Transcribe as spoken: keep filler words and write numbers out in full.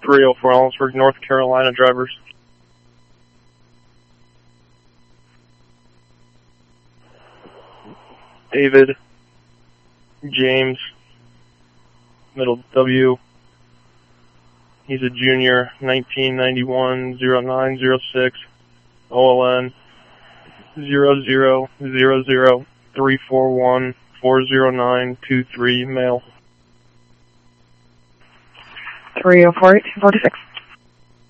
three oh four Ellensburg, North Carolina drivers. David James, middle W. He's a junior, nineteen ninety-one oh nine oh six, O L N zero zero zero zero three four one four zero nine two three, male. three oh four, eight forty-six.